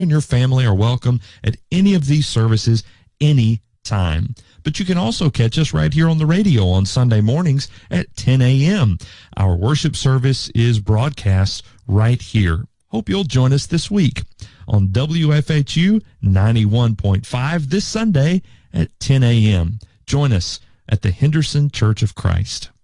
and your family are welcome at any of these services any time. But you can also catch us right here on the radio on Sunday mornings at 10 a.m. Our worship service is broadcast right here. Hope you'll join us this week on WFHU 91.5 this Sunday at 10 a.m. Join us at the Henderson Church of Christ.